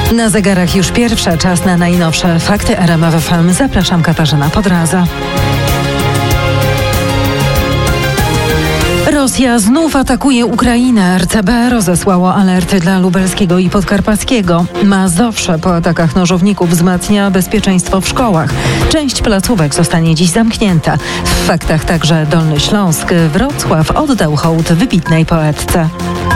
Na zegarach już pierwsza, czas na najnowsze fakty RMF FM. Zapraszam, Katarzyna Podraza. Rosja znów atakuje Ukrainę. RCB rozesłało alerty dla lubelskiego i podkarpackiego. Mazowsze po atakach nożowników wzmacnia bezpieczeństwo w szkołach. Część placówek zostanie dziś zamknięta. W faktach także Dolny Śląsk. Wrocław oddał hołd wybitnej poetce.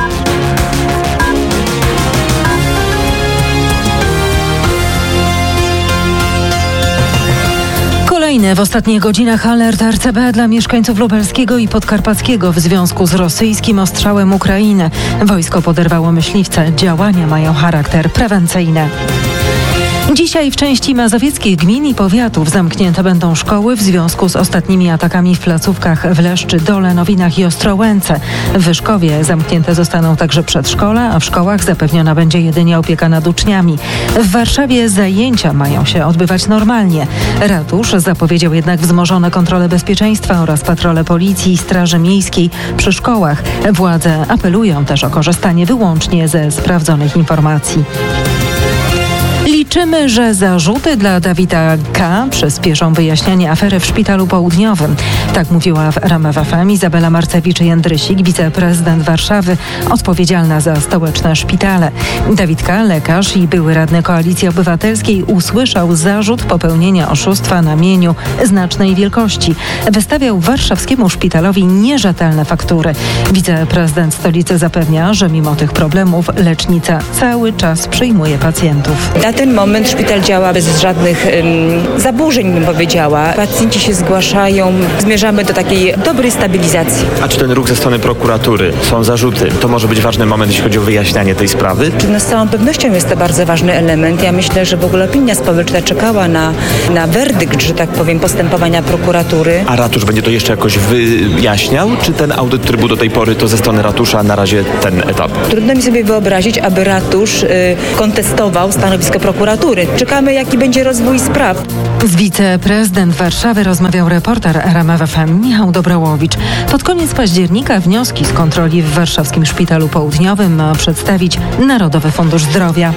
Kolejny w ostatnich godzinach alert RCB dla mieszkańców lubelskiego i podkarpackiego w związku z rosyjskim ostrzałem Ukrainy. Wojsko poderwało myśliwce. Działania mają charakter prewencyjny. Dzisiaj w części mazowieckich gmin i powiatów zamknięte będą szkoły w związku z ostatnimi atakami w placówkach w Leszczy Dole, Nowinach i Ostrołęce. W Wyszkowie zamknięte zostaną także przedszkola, a w szkołach zapewniona będzie jedynie opieka nad uczniami. W Warszawie zajęcia mają się odbywać normalnie. Ratusz zapowiedział jednak wzmożone kontrole bezpieczeństwa oraz patrole policji i straży miejskiej przy szkołach. Władze apelują też o korzystanie wyłącznie ze sprawdzonych informacji. Liczymy, że zarzuty dla Dawida K. przyspieszą wyjaśnianie afery w Szpitalu Południowym. Tak mówiła w RMF FM Izabela Marcewicz-Jędrysik, wiceprezydent Warszawy, odpowiedzialna za stołeczne szpitale. Dawid K., lekarz i były radny Koalicji Obywatelskiej, usłyszał zarzut popełnienia oszustwa na mieniu znacznej wielkości. Wystawiał warszawskiemu szpitalowi nierzetelne faktury. Wiceprezydent stolicy zapewnia, że mimo tych problemów lecznica cały czas przyjmuje pacjentów. Na ten moment szpital działa bez żadnych zaburzeń, bym powiedziała. Pacjenci się zgłaszają, zmierzamy do takiej dobrej stabilizacji. A czy ten ruch ze strony prokuratury, są zarzuty, to może być ważny moment, jeśli chodzi o wyjaśnianie tej sprawy? Z całą pewnością jest to bardzo ważny element. Ja myślę, że w ogóle opinia społeczna czekała na werdykt, że tak powiem, postępowania prokuratury. A ratusz będzie to jeszcze jakoś wyjaśniał? Czy ten audyt, który był do tej pory, to ze strony ratusza na razie ten etap? Trudno mi sobie wyobrazić, aby ratusz kontestował stanowisko prokuratury. Czekamy, jaki będzie rozwój spraw. Z wiceprezydent Warszawy rozmawiał reporter RMF FM Michał Dobrołowicz. Pod koniec października wnioski z kontroli w warszawskim Szpitalu Południowym ma przedstawić Narodowy Fundusz Zdrowia.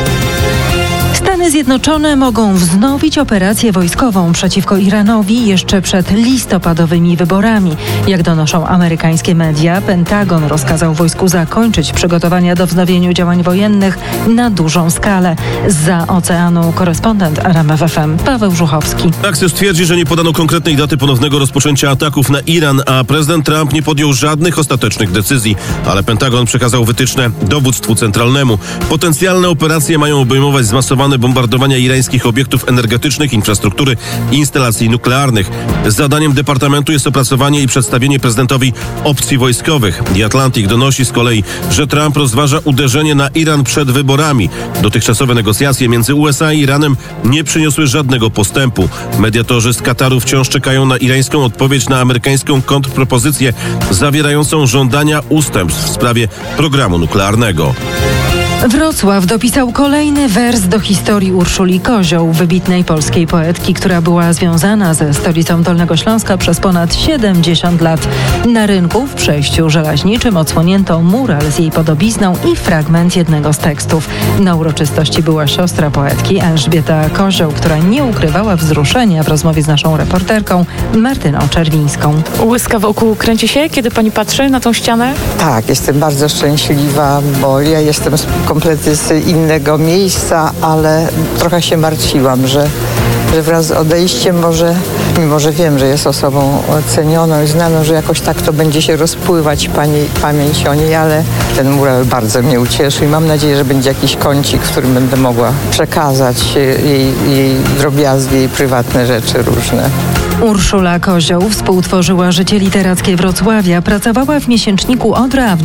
Stany Zjednoczone mogą wznowić operację wojskową przeciwko Iranowi jeszcze przed listopadowymi wyborami. Jak donoszą amerykańskie media, Pentagon rozkazał wojsku zakończyć przygotowania do wznowienia działań wojennych na dużą skalę. Zza oceanu korespondent RMF FM Paweł Żuchowski. Axios twierdzi, że nie podano konkretnej daty ponownego rozpoczęcia ataków na Iran, a prezydent Trump nie podjął żadnych ostatecznych decyzji. Ale Pentagon przekazał wytyczne dowództwu centralnemu. Potencjalne operacje mają obejmować zmasowane bombardowania irańskich obiektów energetycznych, infrastruktury i instalacji nuklearnych. Zadaniem Departamentu jest opracowanie i przedstawienie prezydentowi opcji wojskowych. The Atlantic donosi z kolei, że Trump rozważa uderzenie na Iran przed wyborami. Dotychczasowe negocjacje między USA i Iranem nie przyniosły żadnego postępu. Mediatorzy z Kataru wciąż czekają na irańską odpowiedź na amerykańską kontrpropozycję zawierającą żądania ustępstw w sprawie programu nuklearnego. Wrocław dopisał kolejny wers do historii Urszuli Kozioł, wybitnej polskiej poetki, która była związana ze stolicą Dolnego Śląska przez ponad 70 lat. Na rynku w przejściu żelaźniczym odsłonięto mural z jej podobizną i fragment jednego z tekstów. Na uroczystości była siostra poetki Elżbieta Kozioł, która nie ukrywała wzruszenia w rozmowie z naszą reporterką Martyną Czerwińską. Łyska wokół kręci się, kiedy pani patrzy na tą ścianę? Tak, jestem bardzo szczęśliwa, bo ja jestem kompletnie z innego miejsca, ale trochę się martwiłam, że wraz z odejściem może, mimo że wiem, że jest osobą cenioną i znaną, że jakoś tak to będzie się rozpływać pamięć o niej, ale ten mural bardzo mnie ucieszy i mam nadzieję, że będzie jakiś kącik, w którym będę mogła przekazać jej drobiazgi, jej prywatne rzeczy różne. Urszula Kozioł współtworzyła życie literackie Wrocławia, pracowała w miesięczniku Odra, a w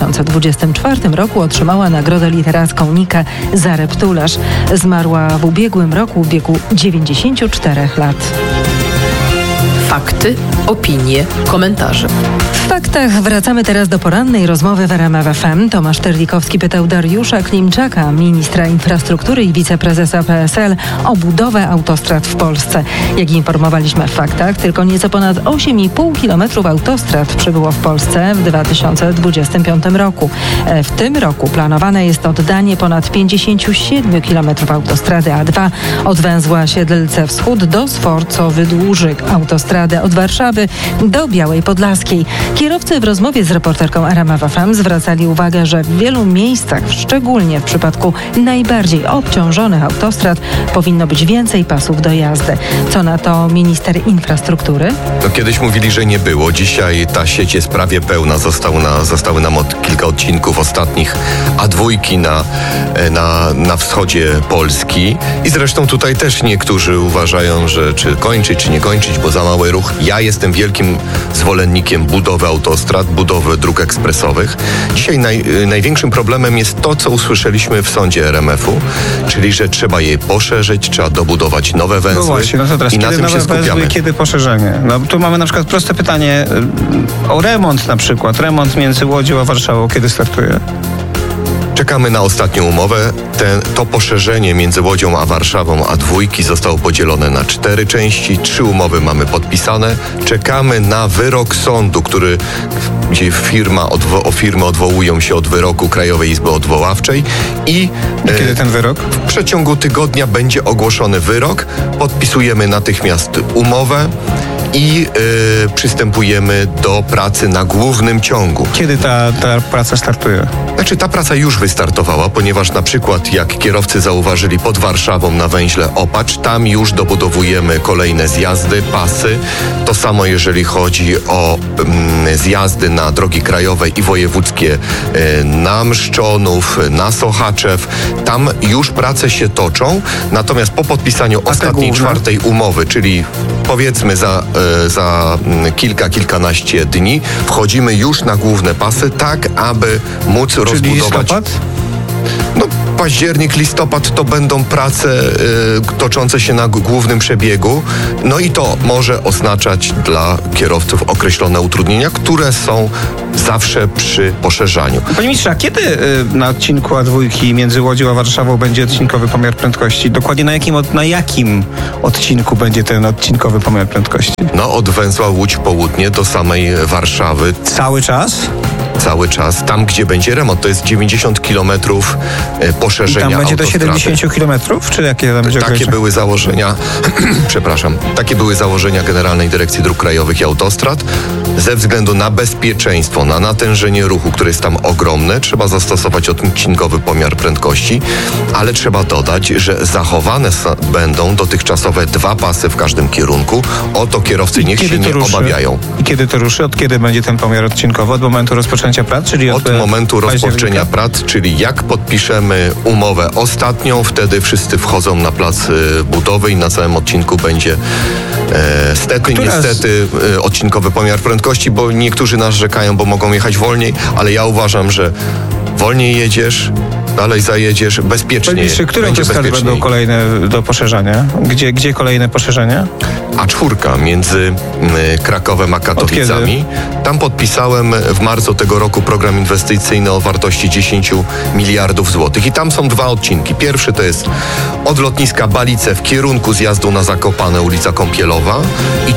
2024 roku otrzymała nagrodę literacką Nikę za Reptularz. Zmarła w ubiegłym roku w wieku 94 lat. Fakty, opinie, komentarze. Fakty faktach wracamy teraz do porannej rozmowy w RMF FM. Tomasz Terlikowski pytał Dariusza Klimczaka, ministra infrastruktury i wiceprezesa PSL, o budowę autostrad w Polsce. Jak informowaliśmy w faktach, tylko nieco ponad 8,5 km autostrad przybyło w Polsce w 2025 roku. W tym roku planowane jest oddanie ponad 57 km autostrady A2 od węzła Siedlce Wschód do Sforcowy-Dłużyk, autostradę od Warszawy do Białej Podlaskiej. Kierowcy w rozmowie z reporterką RMF FM zwracali uwagę, że w wielu miejscach, szczególnie w przypadku najbardziej obciążonych autostrad, powinno być więcej pasów do jazdy. Co na to minister infrastruktury? No, kiedyś mówili, że nie było. Dzisiaj ta sieć jest prawie pełna. Zostały nam kilka odcinków ostatnich A2 na wschodzie Polski. I zresztą tutaj też niektórzy uważają, że czy kończyć, czy nie kończyć, bo za mały ruch. Ja jestem wielkim zwolennikiem budowy autostrad, budowy dróg ekspresowych. Dzisiaj największym problemem jest to, co usłyszeliśmy w sądzie RMF-u, czyli że trzeba je poszerzyć, trzeba dobudować nowe węzły. No właśnie, no to teraz i na tym się skupiamy. Węzły, kiedy poszerzenie? No tu mamy na przykład proste pytanie o remont na przykład. Remont między Łodzią a Warszawą kiedy startuje? Czekamy na ostatnią umowę. To poszerzenie między Łodzią a Warszawą A2 zostało podzielone na 4 części. 3 umowy mamy podpisane. Czekamy na wyrok sądu, gdzie firmy odwołują się od wyroku Krajowej Izby Odwoławczej. I kiedy ten wyrok? W przeciągu tygodnia będzie ogłoszony wyrok. Podpisujemy natychmiast umowę i przystępujemy do pracy na głównym ciągu. Kiedy ta praca startuje? Znaczy, ta praca już wystartowała, ponieważ na przykład jak kierowcy zauważyli pod Warszawą na węźle Opacz, tam już dobudowujemy kolejne zjazdy, pasy. To samo jeżeli chodzi o zjazdy na drogi krajowe i wojewódzkie na Mszczonów, na Sochaczew. Tam już prace się toczą, natomiast po podpisaniu ostatniej 4. umowy, czyli powiedzmy za kilkanaście dni, wchodzimy już na główne pasy, tak aby móc rozbudować. Listopad? No, październik, listopad to będą prace toczące się na głównym przebiegu. No i to może oznaczać dla kierowców określone utrudnienia, które są zawsze przy poszerzaniu. Panie ministrze, a kiedy na odcinku A2 między Łodzią a Warszawą będzie odcinkowy pomiar prędkości? Dokładnie na jakim odcinku będzie ten odcinkowy pomiar prędkości? No, od węzła Łódź Południe do samej Warszawy. Cały czas? Cały czas. Tam, gdzie będzie remont, to jest 90 km poszerzenia. I tam będzie autostrady. do 70 km? Czy jakie tam będzie Takie były założenia, takie były założenia Generalnej Dyrekcji Dróg Krajowych i Autostrad. Ze względu na bezpieczeństwo, na natężenie ruchu, które jest tam ogromne, trzeba zastosować odcinkowy pomiar prędkości, ale trzeba dodać, że zachowane będą dotychczasowe 2 pasy w każdym kierunku. O to kierowcy niech się nie obawiają. I kiedy to ruszy? Od kiedy będzie ten pomiar odcinkowy? Od momentu rozpoczęcia prac? Czyli od momentu rozpoczęcia prac, czyli jak podpiszemy umowę ostatnią, wtedy wszyscy wchodzą na plac budowy i na całym odcinku będzie niestety odcinkowy pomiar prędkości, bo niektórzy narzekają, bo mogą jechać wolniej, ale ja uważam, że wolniej jedziesz, dalej zajedziesz, bezpiecznie. Które autostrady będą kolejne do poszerzania? Gdzie kolejne poszerzenia? A4 między Krakowem a Katowicami. Tam podpisałem w marcu tego roku program inwestycyjny o wartości 10 miliardów złotych. I tam są 2 odcinki. Pierwszy to jest od lotniska Balice w kierunku zjazdu na Zakopane, ulica Kąpielowa. I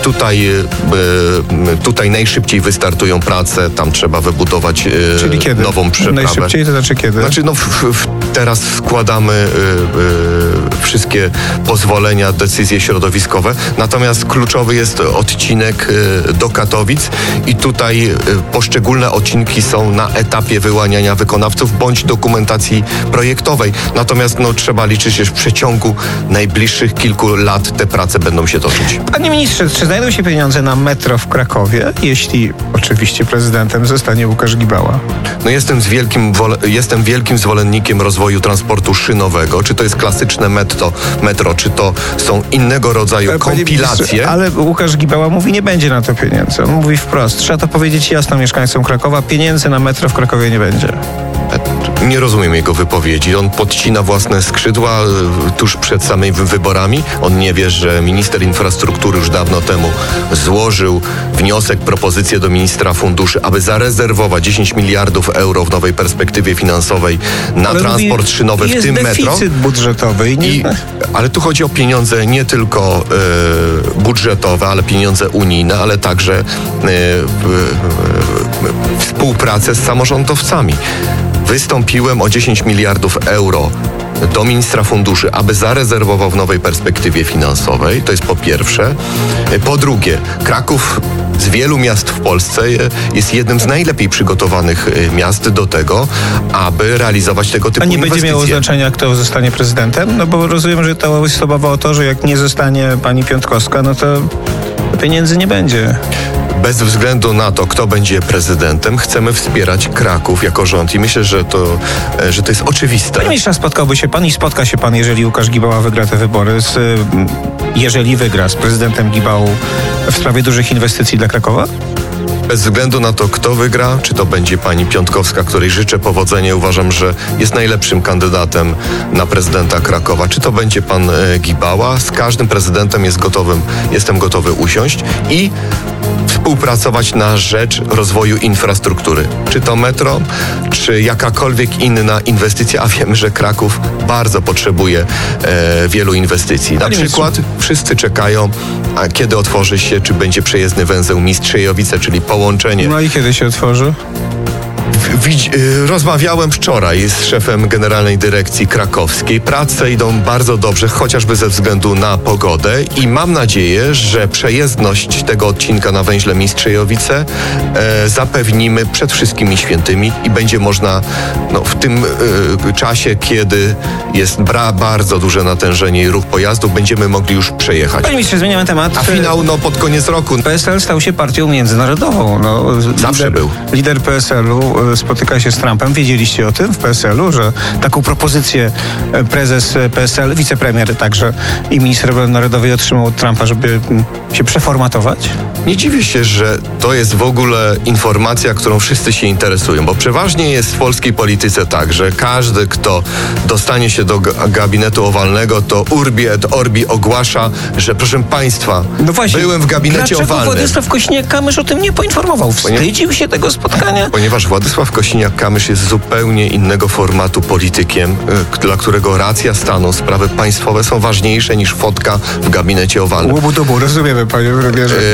tutaj najszybciej wystartują prace. Tam trzeba wybudować nową przeprawę. Najszybciej to znaczy kiedy? Teraz składamy wszystkie pozwolenia, decyzje środowiskowe. Natomiast kluczowy jest odcinek do Katowic i tutaj poszczególne odcinki są na etapie wyłaniania wykonawców bądź dokumentacji projektowej. Natomiast trzeba liczyć, że w przeciągu najbliższych kilku lat te prace będą się toczyć. Panie ministrze, czy znajdą się pieniądze na metro w Krakowie, jeśli oczywiście prezydentem zostanie Łukasz Gibała? No jestem wielkim zwolennikiem rozwoju transportu szynowego. Czy to jest klasyczne metro, czy to są innego rodzaju kompilacje. Ale Łukasz Gibała mówi, nie będzie na to pieniędzy. On mówi wprost, trzeba to powiedzieć jasno mieszkańcom Krakowa, pieniędzy na metro w Krakowie nie będzie. Nie rozumiem jego wypowiedzi. On podcina własne skrzydła tuż przed samymi wyborami. On nie wie, że minister infrastruktury już dawno temu złożył wniosek, propozycję do ministra funduszy, aby zarezerwować 10 miliardów euro w nowej perspektywie finansowej na transport szynowy, w tym metro. Jest deficyt budżetowy. Ale tu chodzi o pieniądze nie tylko budżetowe, ale pieniądze unijne, ale także współpracę z samorządowcami. Wystąpiłem o 10 miliardów euro do ministra funduszy, aby zarezerwował w nowej perspektywie finansowej. To jest po pierwsze. Po drugie, Kraków z wielu miast w Polsce jest jednym z najlepiej przygotowanych miast do tego, aby realizować tego typu inwestycje. A nie będzie miało znaczenia, kto zostanie prezydentem? No bo rozumiem, że to jest obawa o to, że jak nie zostanie pani Piontkowska, no to pieniędzy nie będzie. Bez względu na to, kto będzie prezydentem, chcemy wspierać Kraków jako rząd i myślę, że to jest oczywiste. Panie ministrze, spotkałby się pan i spotka się pan, jeżeli Łukasz Gibała wygra te wybory, jeżeli wygra z prezydentem Gibałą w sprawie dużych inwestycji dla Krakowa? Bez względu na to, kto wygra, czy to będzie pani Piontkowska, której życzę powodzenia, uważam, że jest najlepszym kandydatem na prezydenta Krakowa, czy to będzie pan Gibała. Z każdym prezydentem jestem gotowy usiąść i współpracować na rzecz rozwoju infrastruktury. Czy to metro, czy jakakolwiek inna inwestycja, a wiemy, że Kraków bardzo potrzebuje wielu inwestycji. Na przykład wszyscy czekają, a kiedy otworzy się, czy będzie przejezdny węzeł Mistrzejowice, czyli połączenie. No i kiedy się otworzy? Rozmawiałem wczoraj z szefem Generalnej Dyrekcji Krakowskiej. Prace idą bardzo dobrze, chociażby ze względu na pogodę i mam nadzieję, że przejezdność tego odcinka na węźle Mistrzejowice zapewnimy przed wszystkimi świętymi i będzie można w tym czasie, kiedy jest bardzo duże natężenie i ruch pojazdów, będziemy mogli już przejechać. Panie ministrze, zmieniamy temat. A finał pod koniec roku. PSL stał się partią międzynarodową. Zawsze był. Lider PSL-u spotyka się z Trumpem. Wiedzieliście o tym w PSL-u, że taką propozycję prezes PSL, wicepremier także i minister obrony narodowej otrzymał od Trumpa, żeby się przeformatować? Nie dziwię się, że to jest w ogóle informacja, którą wszyscy się interesują, bo przeważnie jest w polskiej polityce tak, że każdy, kto dostanie się do gabinetu owalnego, to urbi et orbi ogłasza, że proszę państwa, byłem w gabinecie owalnym. Dlaczego Władysław Kosiniak-Kamysz o tym nie poinformował? Wstydził się tego spotkania? Ponieważ Władysław Kosiniak-Kamysz jest zupełnie innego formatu politykiem, dla którego racja stanu, sprawy państwowe są ważniejsze niż fotka w gabinecie owalnym. Łobu-dobu, rozumiemy, panie premierze.